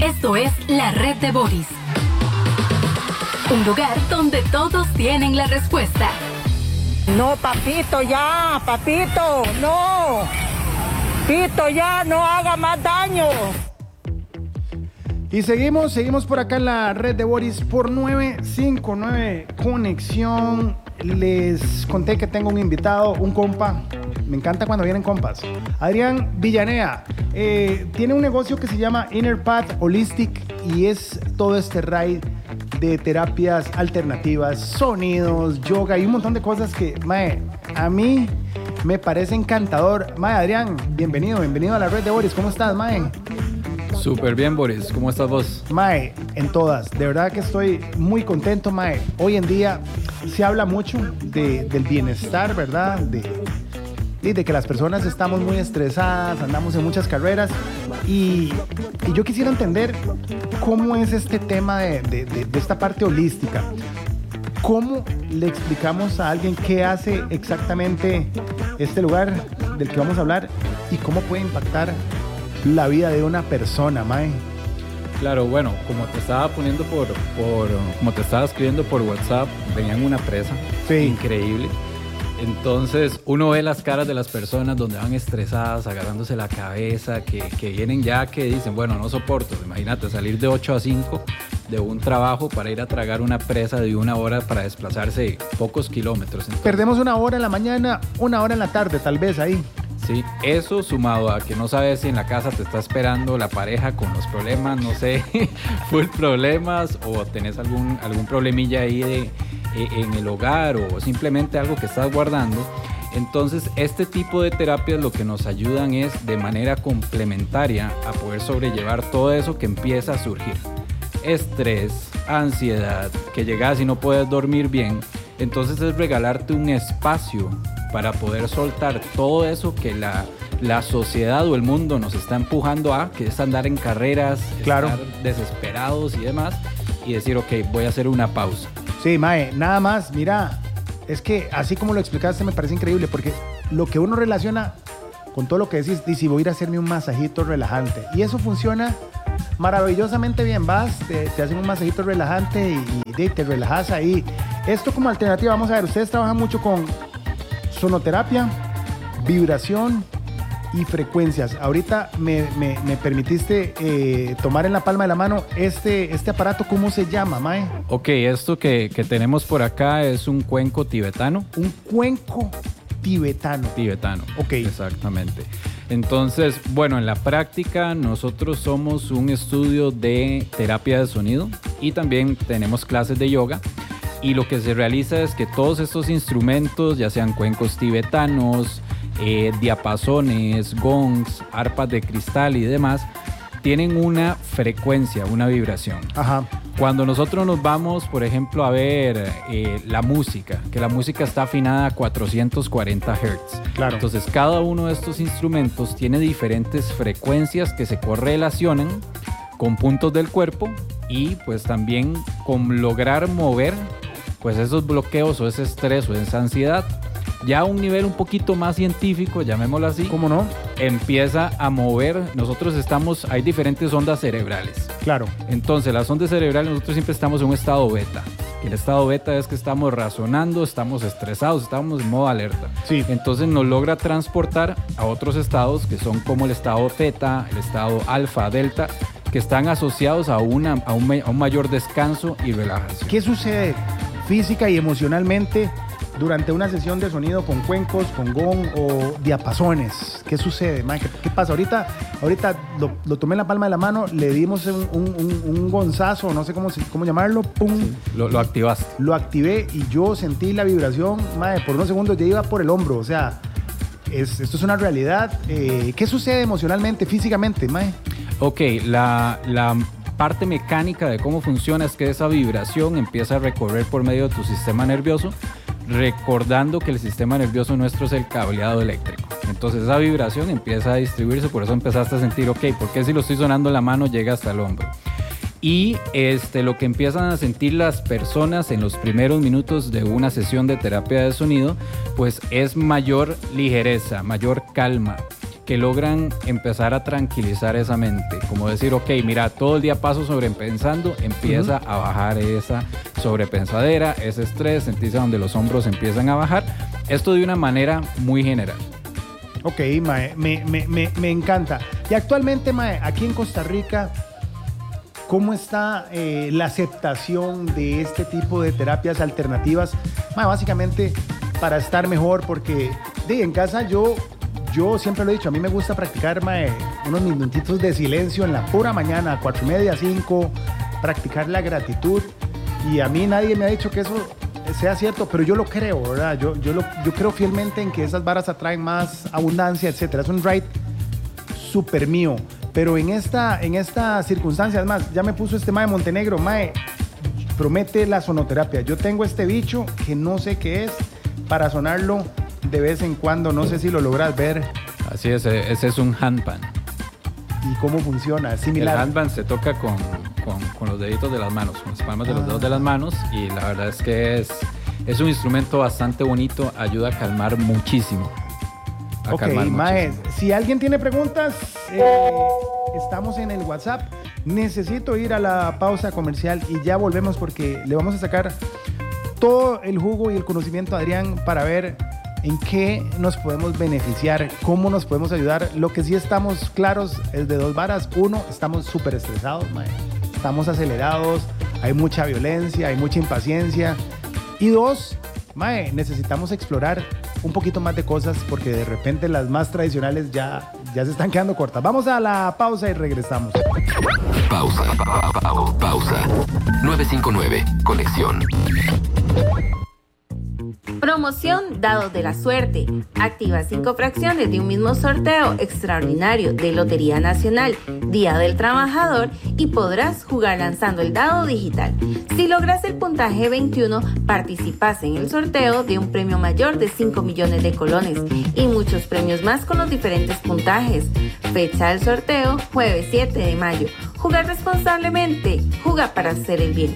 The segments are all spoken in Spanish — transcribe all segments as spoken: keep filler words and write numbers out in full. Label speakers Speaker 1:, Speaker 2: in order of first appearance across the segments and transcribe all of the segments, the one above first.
Speaker 1: Esto es la Red de Boris. Un lugar donde todos tienen la respuesta.
Speaker 2: No, papito, ya, papito, no. Pito, ya, no haga más daño.
Speaker 3: Y seguimos, seguimos por acá en la Red de Boris por nueve cinco nueve Conexión. Les conté que tengo un invitado, un compa. Me encanta cuando vienen compas. Adrián Villanea eh, tiene un negocio que se llama Inner Path Holistic y es todo este ride de terapias alternativas, sonidos, yoga y un montón de cosas que, mae, a mí me parece encantador. Mae, Adrián, bienvenido, bienvenido a la Red de Boris. ¿Cómo estás, mae?
Speaker 4: Súper bien, Boris. ¿Cómo estás vos?
Speaker 3: Mae, en todas. De verdad que estoy muy contento, mae. Hoy en día se habla mucho de, del bienestar, ¿verdad? De, de, de que las personas estamos muy estresadas, andamos en muchas carreras. Y, y yo quisiera entender cómo es este tema de, de, de, de esta parte holística. ¿Cómo le explicamos a alguien qué hace exactamente este lugar del que vamos a hablar y cómo puede impactar la vida de una persona, mae?
Speaker 4: Claro, bueno, como te estaba poniendo por, por como te estaba escribiendo por WhatsApp, venían una presa
Speaker 3: sí.
Speaker 4: increíble. Entonces uno ve las caras de las personas donde van estresadas, agarrándose la cabeza, que, que vienen ya que dicen, bueno, no soporto. Imagínate salir de ocho a cinco de un trabajo para ir a tragar una presa de una hora para desplazarse pocos kilómetros. Entonces,
Speaker 3: perdemos una hora en la mañana, una hora en la tarde, tal vez ahí.
Speaker 4: Sí, eso sumado a que no sabes si en la casa te está esperando la pareja con los problemas, no sé, full problemas o tenés algún, algún problemilla ahí de, en el hogar o simplemente algo que estás guardando. Entonces, este tipo de terapias lo que nos ayudan es de manera complementaria a poder sobrellevar todo eso que empieza a surgir. Estrés, ansiedad, que llegas y no puedes dormir bien. Entonces es regalarte un espacio para poder soltar todo eso que la, la sociedad o el mundo nos está empujando a, que es andar en carreras,
Speaker 3: claro.
Speaker 4: estar desesperados y demás, y decir, ok, voy a hacer una pausa.
Speaker 3: Sí, mae, nada más, mira, es que así como lo explicaste me parece increíble, porque lo que uno relaciona con todo lo que decís, dice, voy a ir a hacerme un masajito relajante, y eso funciona maravillosamente bien. Vas, te, te hacen un masajito relajante y, y te relajas ahí. Esto como alternativa, vamos a ver, ustedes trabajan mucho con sonoterapia, vibración y frecuencias. Ahorita me, me, me permitiste eh, tomar en la palma de la mano este, este aparato, ¿cómo se llama, mae?
Speaker 4: Ok, esto que, que tenemos por acá es un cuenco tibetano.
Speaker 3: Un cuenco tibetano.
Speaker 4: Tibetano,
Speaker 3: ok.
Speaker 4: Exactamente. Entonces, bueno, en la práctica nosotros somos un estudio de terapia de sonido y también tenemos clases de yoga. Y lo que se realiza es que todos estos instrumentos, ya sean cuencos tibetanos, eh, diapasones, gongs, arpas de cristal y demás, tienen una frecuencia, una vibración.
Speaker 3: Ajá.
Speaker 4: Cuando nosotros nos vamos, por ejemplo, a ver eh, la música, que la música está afinada a cuatrocientos cuarenta hertz.
Speaker 3: Claro.
Speaker 4: Entonces, cada uno de estos instrumentos tiene diferentes frecuencias que se correlacionan con puntos del cuerpo y pues también con lograr mover pues esos bloqueos o ese estrés o esa ansiedad. Ya a un nivel un poquito más científico, llamémoslo así.
Speaker 3: ¿Cómo no?
Speaker 4: Empieza a mover. Nosotros estamos, hay diferentes ondas cerebrales.
Speaker 3: Claro.
Speaker 4: Entonces, las ondas cerebrales, nosotros siempre estamos en un estado beta. El estado beta es que estamos razonando, estamos estresados, estamos en modo alerta.
Speaker 3: Sí.
Speaker 4: Entonces nos logra transportar a otros estados que son como el estado theta, el estado alfa, delta, que están asociados a, una, a, un, a un mayor descanso y relajación.
Speaker 3: ¿Qué sucede física y emocionalmente durante una sesión de sonido con cuencos, con gong o diapasones? ¿Qué sucede, man? ¿Qué, qué pasa? Ahorita, ahorita lo, lo tomé en la palma de la mano, le dimos un, un, un, un gonzazo, no sé cómo, cómo llamarlo, pum.
Speaker 4: Sí, lo, lo activaste.
Speaker 3: Lo activé y yo sentí la vibración, man, por unos segundos ya iba por el hombro, o sea, es, esto es una realidad. Eh, ¿Qué sucede emocionalmente, físicamente, man?
Speaker 4: Ok, la... la parte mecánica de cómo funciona es que esa vibración empieza a recorrer por medio de tu sistema nervioso, recordando que el sistema nervioso nuestro es el cableado eléctrico. Entonces esa vibración empieza a distribuirse, por eso empezaste a sentir, ok, ¿por qué si lo estoy sonando en la mano llega hasta el hombro? Y este, lo que empiezan a sentir las personas en los primeros minutos de una sesión de terapia de sonido, pues es mayor ligereza, mayor calma. que logran empezar a tranquilizar esa mente. Como decir, ok, mira, todo el día paso sobrepensando, empieza uh-huh. a bajar esa sobrepensadera, ese estrés, sentirse donde los hombros empiezan a bajar. Esto de una manera muy general.
Speaker 3: Ok, mae, me, me, me, me encanta. Y actualmente, mae, aquí en Costa Rica, ¿cómo está eh, la aceptación de este tipo de terapias alternativas? Mae, básicamente para estar mejor, porque de, en casa yo, yo siempre lo he dicho, a mí me gusta practicar, mae, unos minutitos de silencio en la pura mañana, cuatro y media, cinco, practicar la gratitud. Y a mí nadie me ha dicho que eso sea cierto, pero yo lo creo, ¿verdad? Yo, yo, lo, yo creo fielmente en que esas varas atraen más abundancia, etcétera. Es un ride súper mío. Pero en esta, en esta circunstancia, además, ya me puso este mae de Montenegro, mae, promete la sonoterapia. Yo tengo este bicho que no sé qué es, para sonarlo de vez en cuando, no sé si lo logras ver.
Speaker 4: Así es, ese es un handpan.
Speaker 3: ¿Y cómo funciona? Similar.
Speaker 4: El handpan se toca con, con, con los deditos de las manos, con las palmas de los dedos de las manos, y la verdad es que es, es un instrumento bastante bonito, ayuda a calmar muchísimo. A
Speaker 3: ok,
Speaker 4: calmar
Speaker 3: mae,
Speaker 4: muchísimo.
Speaker 3: Si alguien tiene preguntas, eh, estamos en el WhatsApp. Necesito ir a la pausa comercial y ya volvemos porque le vamos a sacar todo el jugo y el conocimiento a Adrián para ver en qué nos podemos beneficiar, cómo nos podemos ayudar. Lo que sí estamos claros es de dos varas. Uno, estamos súper estresados, mae. Estamos acelerados, hay mucha violencia, hay mucha impaciencia. Y dos, mae, necesitamos explorar un poquito más de cosas porque de repente las más tradicionales ya, ya se están quedando cortas. Vamos a la pausa y regresamos.
Speaker 5: Pausa, pa, pa, pa, pausa. nueve cinco nueve, conexión.
Speaker 6: Promoción Dados de la Suerte. Activa cinco fracciones de un mismo sorteo extraordinario de Lotería Nacional, Día del Trabajador, y podrás jugar lanzando el dado digital. Si logras el puntaje veintiuno, participas en el sorteo de un premio mayor de cinco millones de colones y muchos premios más con los diferentes puntajes. Fecha del sorteo, jueves siete de mayo. Jugar responsablemente. Juega para hacer el bien.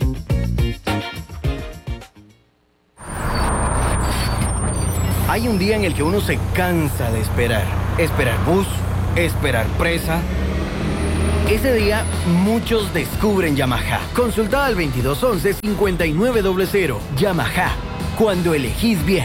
Speaker 7: Hay un día en el que uno se cansa de esperar. Esperar bus, esperar presa. Ese día, muchos descubren Yamaha. Consulta al veintidós once cincuenta y nueve cero cero. Yamaha, cuando elegís bien.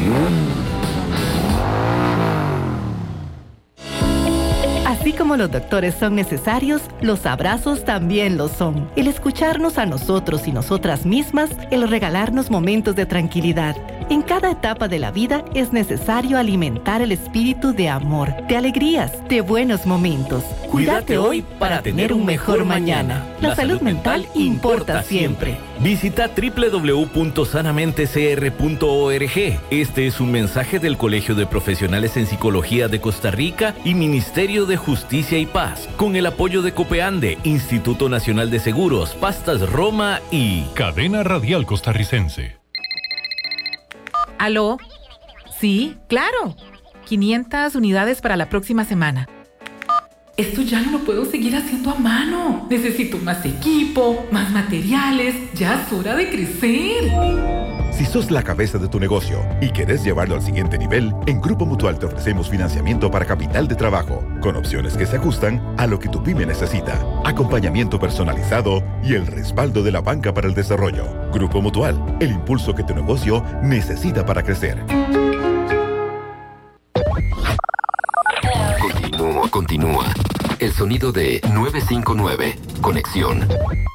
Speaker 8: Así como los doctores son necesarios, los abrazos también lo son. El escucharnos a nosotros y nosotras mismas, el regalarnos momentos de tranquilidad. En cada etapa de la vida es necesario alimentar el espíritu de amor, de alegrías, de buenos momentos. Cuídate hoy para tener un mejor mañana. La salud mental importa siempre.
Speaker 9: Visita doble u doble u doble u punto sanamente c r punto org. Este es un mensaje del Colegio de Profesionales en Psicología de Costa Rica y Ministerio de Justicia y Paz, con el apoyo de Copeande, Instituto Nacional de Seguros, Pastas Roma y
Speaker 10: Cadena Radial Costarricense.
Speaker 11: ¿Aló? Sí, claro. quinientas unidades para la próxima semana. Esto ya no lo puedo seguir haciendo a mano. Necesito más equipo, más materiales. Ya es hora de crecer.
Speaker 12: Si sos la cabeza de tu negocio y querés llevarlo al siguiente nivel, en Grupo Mutual te ofrecemos financiamiento para capital de trabajo, con opciones que se ajustan a lo que tu pyme necesita, acompañamiento personalizado y el respaldo de la banca para el desarrollo. Grupo Mutual, el impulso que tu negocio necesita para crecer.
Speaker 5: Continúa, continúa. El sonido de nueve cinco nueve, conexión.